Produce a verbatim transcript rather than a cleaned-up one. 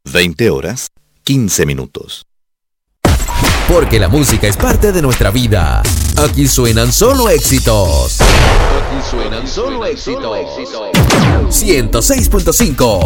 veinte horas, quince minutos. Porque la música es parte de nuestra vida. Aquí suenan solo éxitos. Aquí suenan solo éxitos. ciento seis punto cinco